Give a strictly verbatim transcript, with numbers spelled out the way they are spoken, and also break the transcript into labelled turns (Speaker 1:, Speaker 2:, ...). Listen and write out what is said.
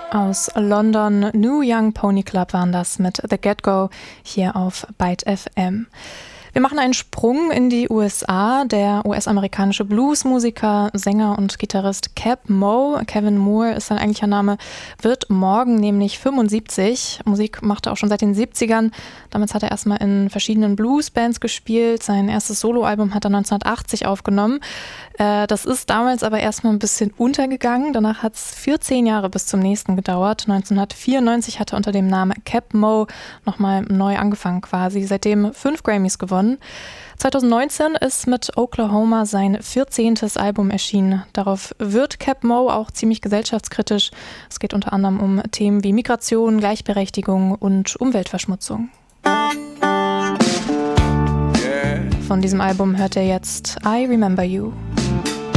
Speaker 1: Aus London, New Young Pony Club waren das mit The Get-Go hier auf Byte F M. Wir machen einen Sprung in die U S A. Der U S-amerikanische Bluesmusiker, Sänger und Gitarrist Keb Mo, Kevin Moore ist sein eigentlicher Name, wird morgen nämlich fünfundsiebzig. Musik macht er auch schon seit den siebzigern. Damals hat er erstmal in verschiedenen Bluesbands gespielt. Sein erstes Soloalbum hat er neunzehnhundertachtzig aufgenommen. Äh, das ist damals aber erstmal ein bisschen untergegangen. Danach hat es vierzehn Jahre bis zum nächsten gedauert. neunzehnhundertvierundneunzig hat er unter dem Namen Keb Mo nochmal neu angefangen quasi. Seitdem fünf Grammys gewonnen. zweitausendneunzehn ist mit Oklahoma sein vierzehntes Album erschienen. Darauf wird Keb Mo auch ziemlich gesellschaftskritisch. Es geht unter anderem um Themen wie Migration, Gleichberechtigung und Umweltverschmutzung. Von diesem Album hört er jetzt I Remember You.